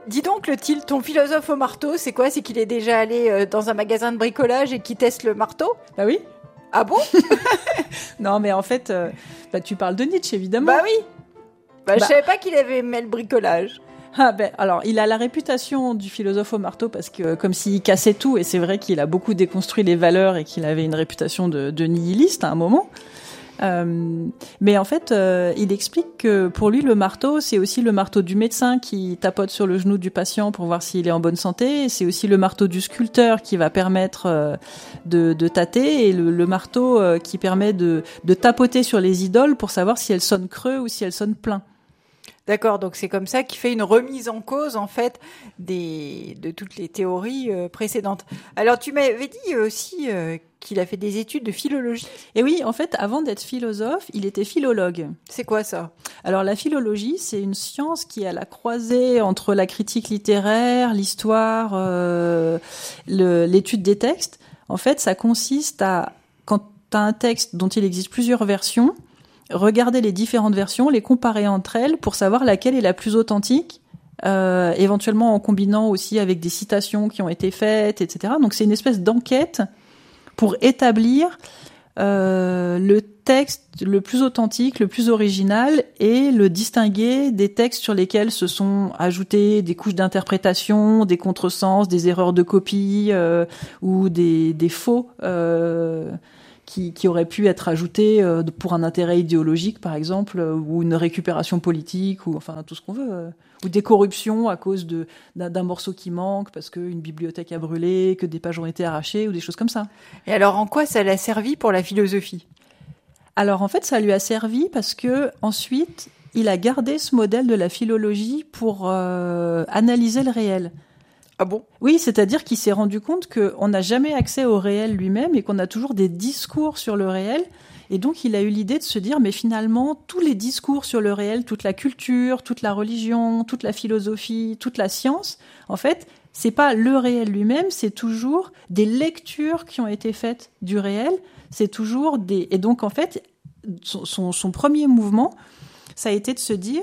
Dis donc, Clotilde, ton philosophe au marteau, c'est quoi? C'est qu'il est déjà allé dans un magasin de bricolage et qu'il teste le marteau? Bah oui. Ah bon? Non, mais en fait, tu parles de Nietzsche, évidemment. Bah oui. Je savais pas qu'il avait aimé le bricolage. Ah ben, alors, il a la réputation du philosophe au marteau parce que comme s'il cassait tout, et c'est vrai qu'il a beaucoup déconstruit les valeurs et qu'il avait une réputation de nihiliste à un moment. Mais en fait, il explique que pour lui, le marteau, c'est aussi le marteau du médecin qui tapote sur le genou du patient pour voir s'il est en bonne santé. C'est aussi le marteau du sculpteur qui va permettre de tâter, et le marteau qui permet de tapoter sur les idoles pour savoir si elles sonnent creux ou si elles sonnent plein. D'accord, donc c'est comme ça qu'il fait une remise en cause, en fait, de toutes les théories précédentes. Alors, tu m'avais dit aussi qu'il a fait des études de philologie. Et oui, en fait, avant d'être philosophe, il était philologue. C'est quoi ça? Alors, la philologie, c'est une science qui est à la croisée entre la critique littéraire, l'histoire, l'étude des textes. En fait, ça consiste à, quand tu as un texte dont il existe plusieurs versions, regarder les différentes versions, les comparer entre elles pour savoir laquelle est la plus authentique, éventuellement en combinant aussi avec des citations qui ont été faites, etc. Donc c'est une espèce d'enquête pour établir le texte le plus authentique, le plus original, et le distinguer des textes sur lesquels se sont ajoutées des couches d'interprétation, des contresens, des erreurs de copie ou des faux qui auraient pu être ajoutés pour un intérêt idéologique, par exemple, ou une récupération politique, ou enfin tout ce qu'on veut, ou des corruptions à cause d'un morceau qui manque, parce qu'une bibliothèque a brûlé, que des pages ont été arrachées, ou des choses comme ça. Et alors, en quoi ça l'a servi pour la philosophie? Alors, en fait, ça lui a servi parce que ensuite, il a gardé ce modèle de la philologie pour analyser le réel. Ah bon? Oui, c'est-à-dire qu'il s'est rendu compte qu'on n'a jamais accès au réel lui-même et qu'on a toujours des discours sur le réel. Et donc, il a eu l'idée de se dire, mais finalement, tous les discours sur le réel, toute la culture, toute la religion, toute la philosophie, toute la science, en fait, c'est pas le réel lui-même, c'est toujours des lectures qui ont été faites du réel. C'est toujours des... Et donc, en fait, son premier mouvement, ça a été de se dire,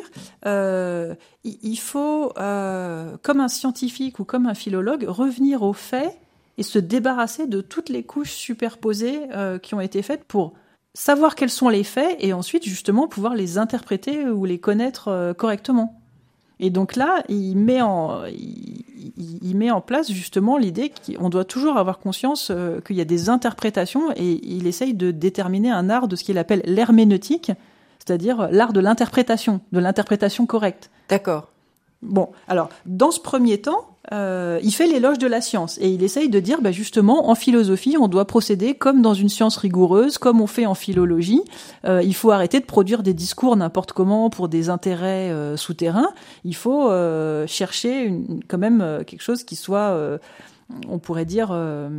il faut, comme un scientifique ou comme un philologue, revenir aux faits et se débarrasser de toutes les couches superposées qui ont été faites pour savoir quels sont les faits et ensuite justement pouvoir les interpréter ou les connaître correctement. Et donc là, il met en place justement l'idée qu'on doit toujours avoir conscience qu'il y a des interprétations, et il essaye de déterminer un art de ce qu'il appelle l'herméneutique, c'est-à-dire l'art de l'interprétation correcte. D'accord. Bon, alors, dans ce premier temps, il fait l'éloge de la science, et il essaye de dire, justement, en philosophie, on doit procéder comme dans une science rigoureuse, comme on fait en philologie. Il faut arrêter de produire des discours n'importe comment pour des intérêts souterrains. Il faut chercher quand même quelque chose qui soit, on pourrait dire,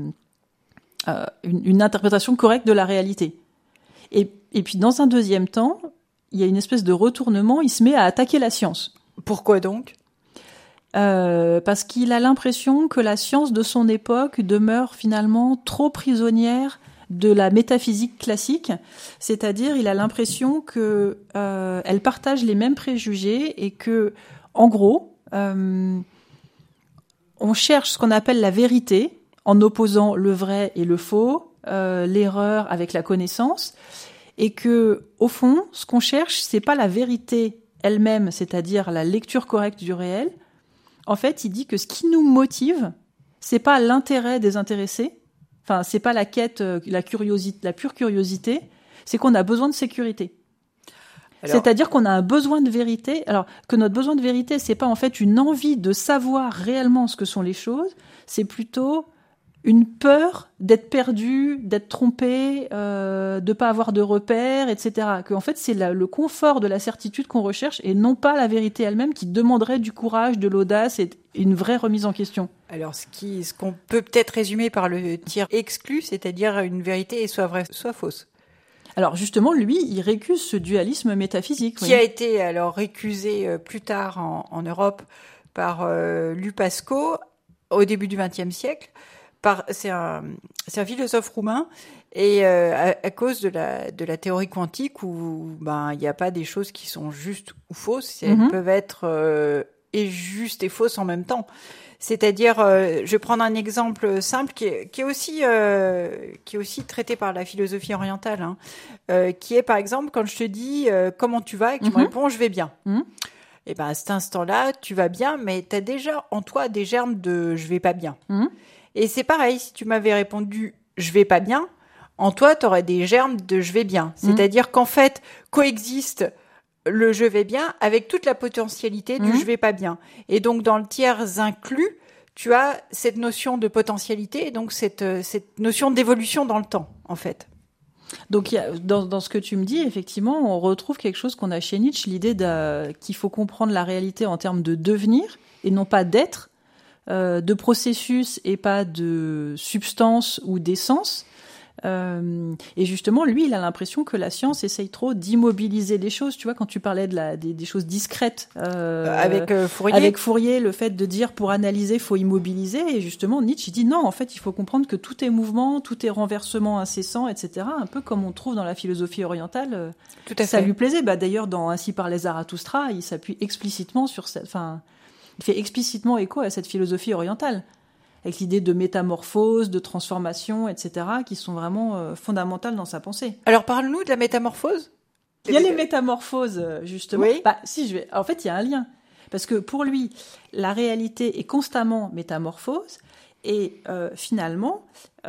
une interprétation correcte de la réalité. Et puis, dans un deuxième temps, il y a une espèce de retournement, il se met à attaquer la science. Pourquoi donc ? Parce qu'il a l'impression que la science de son époque demeure finalement trop prisonnière de la métaphysique classique, c'est-à-dire il a l'impression que elle partage les mêmes préjugés et que, en gros, on cherche ce qu'on appelle la vérité en opposant le vrai et le faux, l'erreur avec la connaissance, et que, au fond, ce qu'on cherche, c'est pas la vérité elle-même, c'est-à-dire la lecture correcte du réel. En fait, il dit que ce qui nous motive, c'est pas l'intérêt des intéressés, enfin, c'est pas la quête, la curiosité, la pure curiosité, c'est qu'on a besoin de sécurité. C'est-à-dire qu'on a un besoin de vérité. Alors, que notre besoin de vérité, c'est pas en fait une envie de savoir réellement ce que sont les choses, c'est plutôt une peur d'être perdu, d'être trompé, de pas avoir de repères, etc. Que en fait c'est le confort de la certitude qu'on recherche et non pas la vérité elle-même qui demanderait du courage, de l'audace et une vraie remise en question. Alors ce qu'on peut peut-être résumer par le tir exclu, c'est-à-dire une vérité soit vraie, soit fausse. Alors justement, lui, il récuse ce dualisme métaphysique. Qui a été alors récusé plus tard en Europe par Lupasco au début du XXe siècle. C'est un philosophe roumain, et à cause de la théorie quantique où il n'y a pas des choses qui sont justes ou fausses, elles peuvent être est juste et fausse en même temps. C'est-à-dire, je vais prendre un exemple simple qui est aussi traité par la philosophie orientale, hein, qui est par exemple quand je te dis comment tu vas et que tu me réponds je vais bien. Et ben à cet instant-là, tu vas bien, mais tu as déjà en toi des germes de je vais pas bien. Et c'est pareil, si tu m'avais répondu je vais pas bien, en toi tu aurais des germes de je vais bien. C'est-à-dire qu'en fait coexiste le je vais bien avec toute la potentialité du je vais pas bien. Et donc dans le tiers inclus, tu as cette notion de potentialité et donc cette notion d'évolution dans le temps en fait. Donc dans ce que tu me dis, effectivement, on retrouve quelque chose qu'on a chez Nietzsche, l'idée qu'il faut comprendre la réalité en termes de devenir et non pas d'être, de processus et pas de substance ou d'essence. Et justement, lui, il a l'impression que la science essaye trop d'immobiliser les choses. Tu vois, quand tu parlais des choses discrètes avec Fourier. Avec Fourier, le fait de dire pour analyser, faut immobiliser. Et justement, Nietzsche, il dit non, en fait, il faut comprendre que tout est mouvement, tout est renversement incessant, etc. Un peu comme on trouve dans la philosophie orientale. Tout à fait. Ça lui plaisait. D'ailleurs, dans Ainsi parlait Zarathustra, il s'appuie explicitement sur cette. Enfin, il fait explicitement écho à cette philosophie orientale, avec l'idée de métamorphose, de transformation, etc., qui sont vraiment fondamentales dans sa pensée. Alors, parle-nous de la métamorphose. Il y a les métamorphoses, justement. Oui. En fait, il y a un lien. Parce que pour lui, la réalité est constamment métamorphose. Et finalement,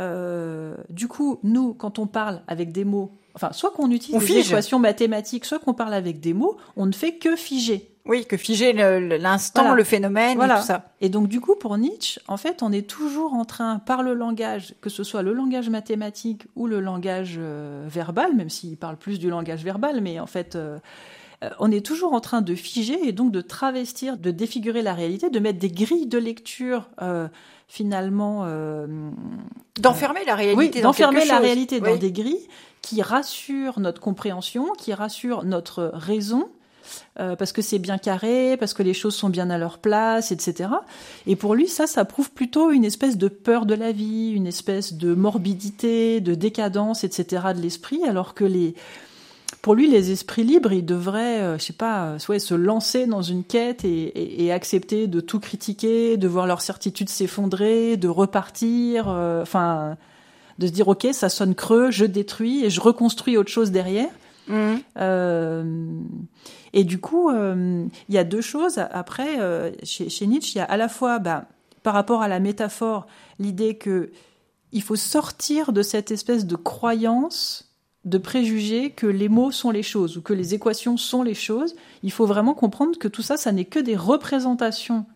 du coup, nous, quand on parle avec des mots, enfin, soit qu'on utilise des équations mathématiques, soit qu'on parle avec des mots, on ne fait que figer. Oui, que figer l'instant, voilà. Le phénomène et tout ça. Et donc, du coup, pour Nietzsche, en fait, on est toujours en train, par le langage, que ce soit le langage mathématique ou le langage verbal, même s'il parle plus du langage verbal, mais en fait, on est toujours en train de figer et donc de travestir, de défigurer la réalité, de mettre des grilles de lecture, finalement... d'enfermer la réalité dans d'enfermer la réalité dans des grilles qui rassurent notre compréhension, qui rassurent notre raison, parce que c'est bien carré, parce que les choses sont bien à leur place, etc. Et pour lui, ça prouve plutôt une espèce de peur de la vie, une espèce de morbidité, de décadence, etc. de l'esprit, alors que pour lui, les esprits libres, ils devraient, se lancer dans une quête et accepter de tout critiquer, de voir leur certitude s'effondrer, de repartir, de se dire, ok, ça sonne creux, je détruis et je reconstruis autre chose derrière. Et du coup, il y a deux choses. Après, chez Nietzsche, il y a à la fois, par rapport à la métaphore, l'idée que il faut sortir de cette espèce de croyance, de préjugés que les mots sont les choses ou que les équations sont les choses. Il faut vraiment comprendre que tout ça, ça n'est que des représentations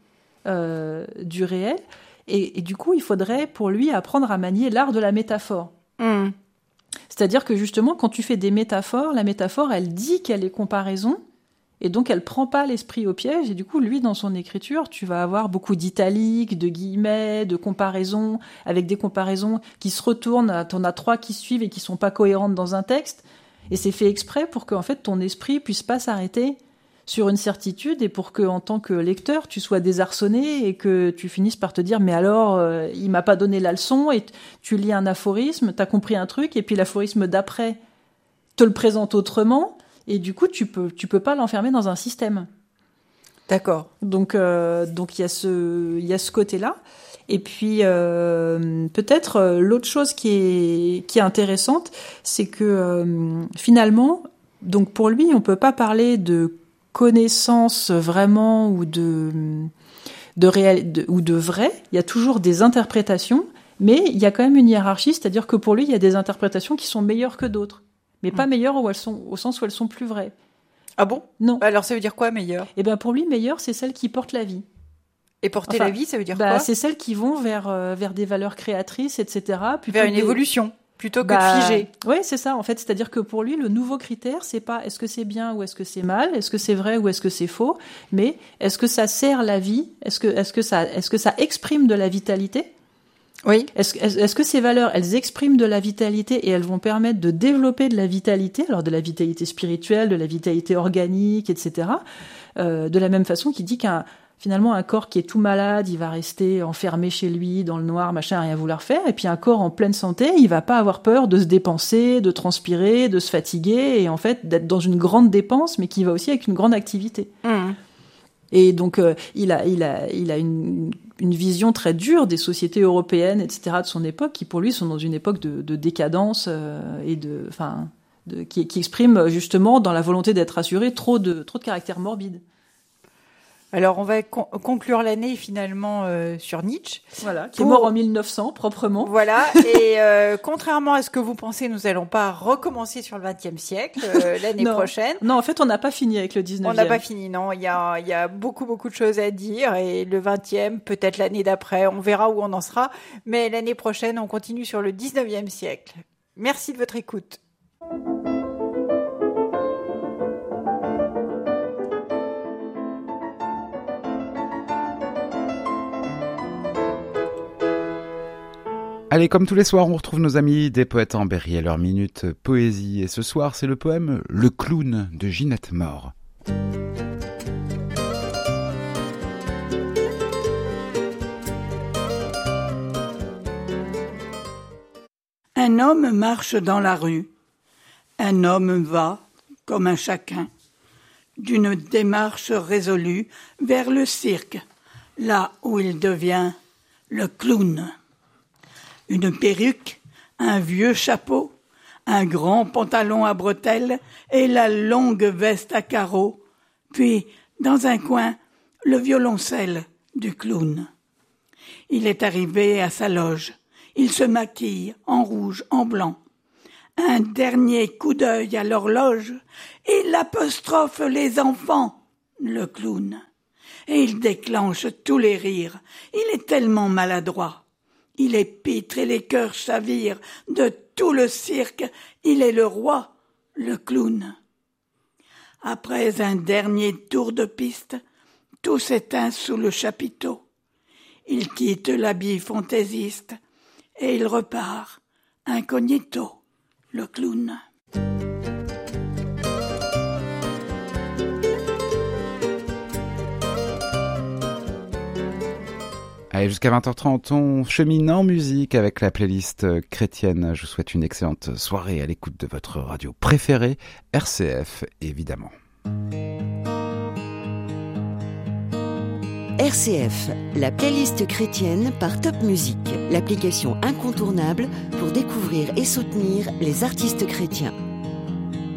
du réel. Et du coup, il faudrait, pour lui, apprendre à manier l'art de la métaphore. C'est-à-dire que justement, quand tu fais des métaphores, la métaphore, elle dit qu'elle est comparaison, et donc elle prend pas l'esprit au piège. Et du coup, lui, dans son écriture, tu vas avoir beaucoup d'italiques, de guillemets, de comparaisons, avec des comparaisons qui se retournent. T'en as 3 qui suivent et qui sont pas cohérentes dans un texte. Et c'est fait exprès pour que, en fait, ton esprit puisse pas s'arrêter sur une certitude et pour que, en tant que lecteur, tu sois désarçonné et que tu finisses par te dire, mais alors, il m'a pas donné la leçon, et tu lis un aphorisme, t'as compris un truc, et puis l'aphorisme d'après te le présente autrement, et du coup, tu peux pas l'enfermer dans un système. D'accord. Donc il y a ce côté-là. Et puis, peut-être, l'autre chose qui est intéressante, c'est que, finalement, donc pour lui, on peut pas parler de connaissance vraiment ou de réel ou de vrai. Il y a toujours des interprétations, mais il y a quand même une hiérarchie, c'est-à-dire que pour lui, il y a des interprétations qui sont meilleures que d'autres, mais pas meilleures au sens où elles sont plus vraies. Ah bon ? Non. Alors ça veut dire quoi, meilleure ? Eh ben pour lui, meilleure, c'est celles qui portent la vie. Et porter la vie, ça veut dire quoi ? C'est celles qui vont vers des valeurs créatrices, etc. Vers une évolution. Plutôt que de figer. Oui, c'est ça, en fait. C'est-à-dire que pour lui, le nouveau critère, c'est pas est-ce que c'est bien ou est-ce que c'est mal, est-ce que c'est vrai ou est-ce que c'est faux, mais est-ce que ça sert la vie, est-ce que ça exprime de la vitalité ? Oui. Est-ce que ces valeurs, elles expriment de la vitalité et elles vont permettre de développer de la vitalité, alors de la vitalité spirituelle, de la vitalité organique, etc. De la même façon qu'il dit finalement, un corps qui est tout malade, il va rester enfermé chez lui, dans le noir, machin, rien vouloir faire. Et puis un corps en pleine santé, il va pas avoir peur de se dépenser, de transpirer, de se fatiguer, et en fait, d'être dans une grande dépense, mais qui va aussi avec une grande activité. Et donc, il a une vision très dure des sociétés européennes, etc., de son époque, qui pour lui sont dans une époque de décadence qui exprime justement dans la volonté d'être rassuré trop de caractère morbide. Alors, on va conclure l'année finalement sur Nietzsche. Voilà, qui est mort en 1900, proprement. Voilà, et contrairement à ce que vous pensez, nous n'allons pas recommencer sur le XXe siècle l'année prochaine. Non, en fait, on n'a pas fini avec le 19e. On n'a pas fini, non. Il y a beaucoup de choses à dire, et le 20e, peut-être l'année d'après, on verra où on en sera. Mais l'année prochaine, on continue sur le 19e siècle. Merci de votre écoute. Allez, comme tous les soirs, on retrouve nos amis des poètes en Berry et leur minute poésie. Et ce soir, c'est le poème « Le clown » de Ginette More. Un homme marche dans la rue. Un homme va, comme un chacun, d'une démarche résolue vers le cirque, là où il devient le clown. Une perruque, un vieux chapeau, un grand pantalon à bretelles et la longue veste à carreaux, puis, dans un coin, le violoncelle du clown. Il est arrivé à sa loge. Il se maquille en rouge, en blanc. Un dernier coup d'œil à l'horloge, et il apostrophe les enfants, le clown. Et il déclenche tous les rires. Il est tellement maladroit. Il est pitre et les cœurs chavirent. De tout le cirque, il est le roi, le clown. Après un dernier tour de piste, tout s'éteint sous le chapiteau. Il quitte l'habit fantaisiste et il repart, incognito, le clown. Allez, jusqu'à 20h30, on chemine en musique avec la playlist chrétienne. Je vous souhaite une excellente soirée à l'écoute de votre radio préférée, RCF, évidemment. RCF, la playlist chrétienne par Top Music, l'application incontournable pour découvrir et soutenir les artistes chrétiens.